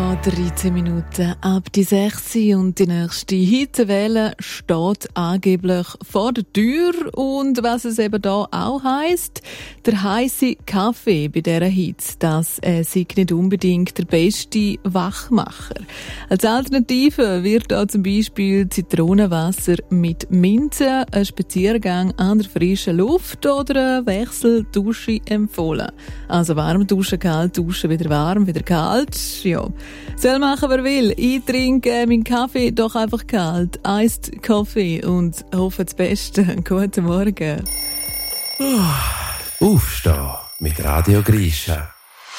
13 Minuten ab die 6 und die nächste Hitzewelle steht angeblich vor der Tür. Und was es eben da auch heisst, der heisse Kaffee bei dieser Hitze, das sei nicht unbedingt der beste Wachmacher. Als Alternative wird da zum Beispiel Zitronenwasser mit Minze, ein Spaziergang an der frischen Luft oder eine Wechseldusche empfohlen. Also warm duschen, kalt duschen, wieder warm, wieder kalt. Ja, soll machen, wer will. Ich trinke meinen Kaffee doch einfach kalt. Iced Coffee und hoffe das Beste. Guten Morgen. Aufstehen mit Radio Grisha.